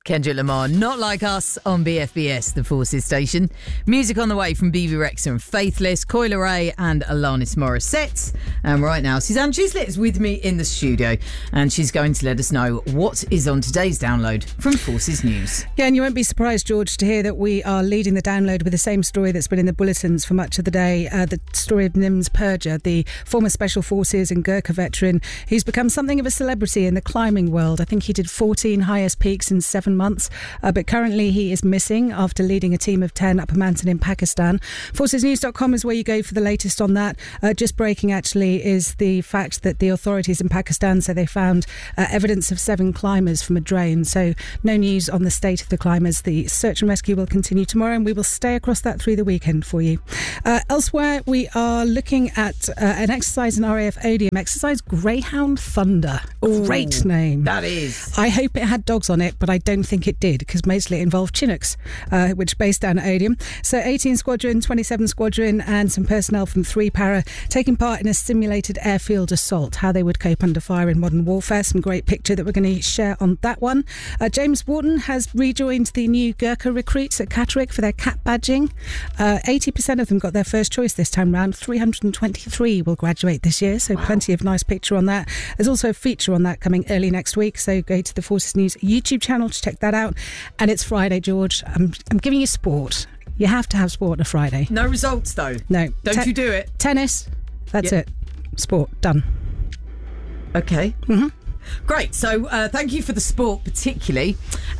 Kendrick Lamar, Not Like Us on BFBS, the Forces station. Music on the way from BB Rexa and Faithless, Coi Leray and Alanis Morissette. And right now, Suzanne Chislett is with me in the studio and she's going to let us know what is on today's download from Forces News. Yeah, and you won't be surprised, George, to hear that we are leading the download with the same story that's been in the bulletins for much of the day. The story of Nims Purja, the former Special Forces and Gurkha veteran, who's become something of a celebrity in the climbing world. I think he did 14 highest peaks in 7 months, but currently he is missing after leading a team of 10 up a mountain in Pakistan. ForcesNews.com is where you go for the latest on that. Just breaking, actually, is the fact that the authorities in Pakistan say they found evidence of 7 climbers from a drone. So no news on the state of the climbers. The search and rescue will continue tomorrow and we will stay across that through the weekend for you. Elsewhere, we are looking at an exercise in RAF Odium, exercise Greyhound Thunder. Great name. That is. I hope it had dogs on it, but I don't think it did, because mostly it involved Chinooks, which are based down at Odium. So 18 Squadron, 27 Squadron and some personnel from 3 Para taking part in a simulated airfield assault, how they would cope under fire in modern warfare. Some great picture that we're going to share on that one. James Wharton has rejoined the new Gurkha recruits at Catterick for their CAT badging. 80% of them got their first choice this time round. 323 will graduate this year, so plenty of nice picture on that. There's also a feature on that coming early next week, so go to the Forces News YouTube channel to check that out. And it's Friday, George. I'm giving you sport. You have to have sport on a Friday. No results, though. No. Don't you do it. Tennis. That's it. Sport. Done. Okay. Mm-hmm. Great. So thank you for the sport, particularly.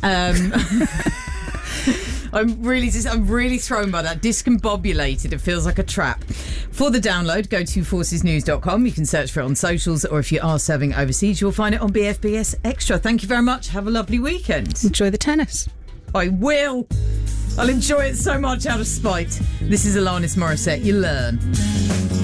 I'm really thrown by that. Discombobulated. It feels like a trap. For the download, go to forcesnews.com. You can search for it on socials, or if you are serving overseas, you'll find it on BFBS Extra. Thank you very much. Have a lovely weekend. Enjoy the tennis. I will. I'll enjoy it so much out of spite. This is Alanis Morissette. You learn.